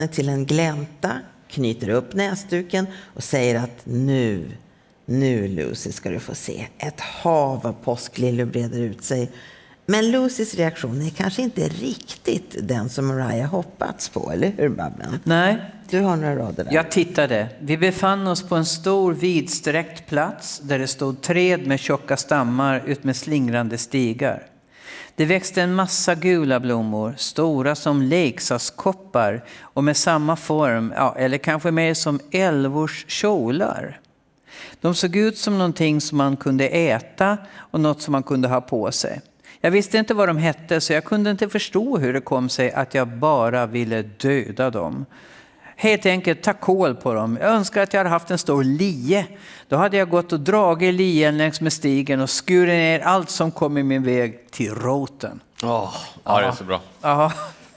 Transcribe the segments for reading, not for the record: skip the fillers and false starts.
till en glänta, knyter upp näsduken och säger att nu Lucy ska du få se. Ett hav av påskliljor breder ut sig. Men Lucys reaktion är kanske inte riktigt den som Mariah hoppats på, eller hur Babben? Nej. Du har några rader där. Jag tittade. Vi befann oss på en stor vidsträckt plats där det stod träd med tjocka stammar ut med slingrande stigar. Det växte en massa gula blommor, stora som leksakskoppar och med samma form, eller kanske mer som älvors kjolar. De såg ut som någonting som man kunde äta och något som man kunde ha på sig. Jag visste inte vad de hette, så jag kunde inte förstå hur det kom sig att jag bara ville döda dem. Helt enkelt ta kål på dem. Jag önskar att jag hade haft en stor lie. Då hade jag gått och dragit lien längs med stigen och skurit ner allt som kom i min väg till roten. Ja, det är så bra. Ja.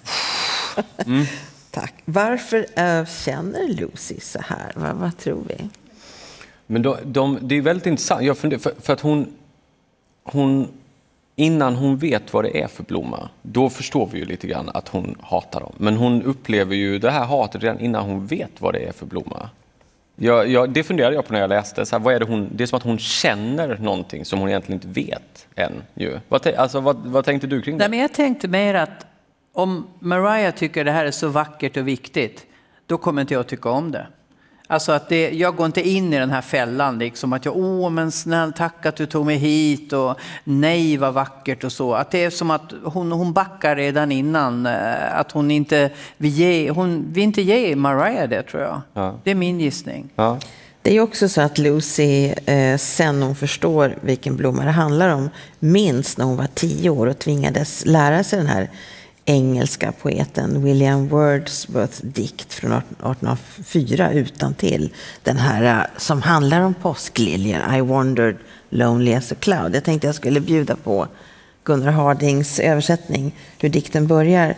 Tack. Varför känner Lucy så här? Vad tror vi? Men det är väldigt intressant. Jag funderar, för att hon innan hon vet vad det är för blomma, då förstår vi ju lite grann att hon hatar dem. Men hon upplever ju det här hatet redan innan hon vet vad det är för blomma. Det funderade jag på när jag läste. Så här, vad är det, det är som att hon känner någonting som hon egentligen inte vet än. Ju. Vad tänkte du kring det? Nej, men jag tänkte mer att om Mariah tycker det här är så vackert och viktigt, då kommer inte jag tycka om det. Alltså att jag går inte in i den här fällan liksom att men snäll, tack att du tog mig hit och nej vad vackert och så. Att det är som att hon backar redan innan, att hon inte vill ge Mariah det, tror jag. Ja. Det är min gissning. Ja. Det är också så att Lucy, sen hon förstår vilken blomma det handlar om, minns när hon var 10 år och tvingades lära sig den här engelska poeten William Wordsworths dikt från 1804 utantill. Den här som handlar om påskliljor, I wandered lonely as a cloud. Jag tänkte jag skulle bjuda på Gunnar Hardings översättning, hur dikten börjar.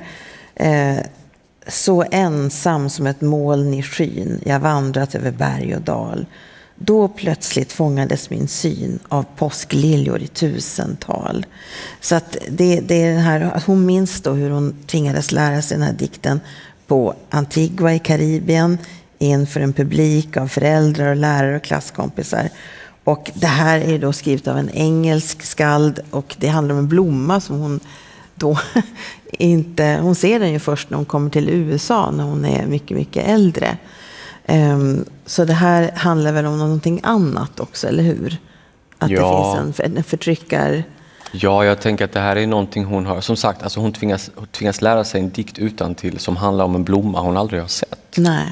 Så ensam som ett moln i skyn, jag vandrat över berg och dal. Då plötsligt fångades min syn av påskliljor i tusental. Så att det är den här, att hon minns då hur hon tvingades lära sig den här dikten på Antigua i Karibien inför en publik av föräldrar och lärare och klasskompisar. Och det här är då skrivet av en engelsk skald och det handlar om en blomma som hon då inte... Hon ser den ju först när hon kommer till USA när hon är mycket, mycket äldre. Så det här handlar väl om någonting annat också, eller hur? Att det finns en förtryckar... Ja, jag tänker att det här är någonting hon har... Som sagt, alltså hon tvingas lära sig en dikt utantill som handlar om en blomma hon aldrig har sett. Nej.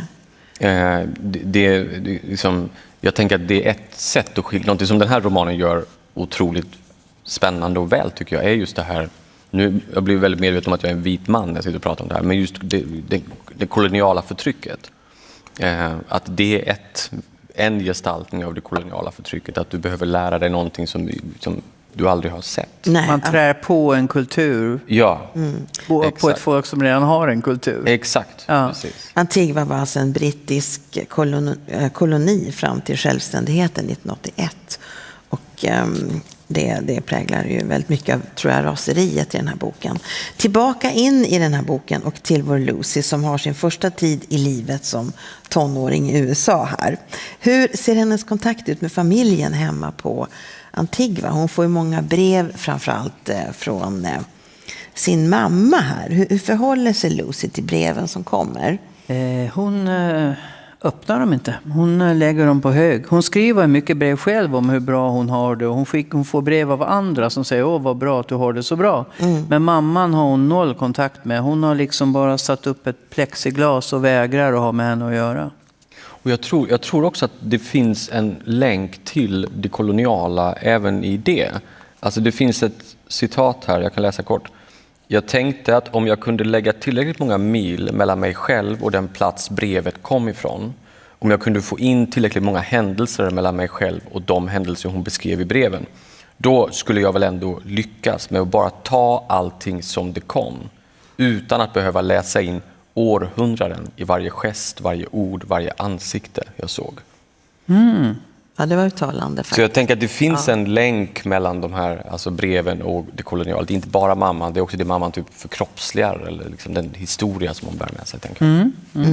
Liksom, jag tänker att det är ett sätt att skilja... Någonting som den här romanen gör otroligt spännande och väl, tycker jag, är just det här... Nu, jag blir väldigt medveten om att jag är en vit man när jag sitter och pratar om det här, men just det koloniala förtrycket. Att det är en gestaltning av det koloniala förtrycket, att du behöver lära dig någonting som du aldrig har sett. Nej. Man trär på en kultur. Ja, på ett folk som redan har en kultur. Exakt, ja. Precis. Antigua var alltså en brittisk koloni fram till självständigheten 1981. Och det präglar ju väldigt mycket av, tror jag, raseriet i den här boken. Tillbaka in i den här boken och till vår Lucy som har sin första tid i livet som tonåring i USA här. Hur ser hennes kontakt ut med familjen hemma på Antigua? Hon får ju många brev, framförallt från sin mamma här. Hur förhåller sig Lucy till breven som kommer? Hon öppnar dem inte. Hon lägger dem på hög. Hon skriver mycket brev själv om hur bra hon har det. Och hon får brev av andra som säger vad bra att du har det så bra. Men mamman har hon noll kontakt med. Hon har liksom bara satt upp ett plexiglas och vägrar att ha med henne att göra. Och jag tror också att det finns en länk till det koloniala även i det. Alltså det finns ett citat här, jag kan läsa kort. Jag tänkte att om jag kunde lägga tillräckligt många mil mellan mig själv och den plats brevet kom ifrån, om jag kunde få in tillräckligt många händelser mellan mig själv och de händelser hon beskrev i breven, då skulle jag väl ändå lyckas med att bara ta allting som det kom, utan att behöva läsa in århundraden i varje gest, varje ord, varje ansikte jag såg. Ja, det var uttalande faktiskt. Så jag tänker att det finns en länk mellan de här alltså breven och det koloniala. Det är inte bara mamman, det är också det mamman typ förkroppsligar eller liksom den historia som hon bär med sig, tänker jag.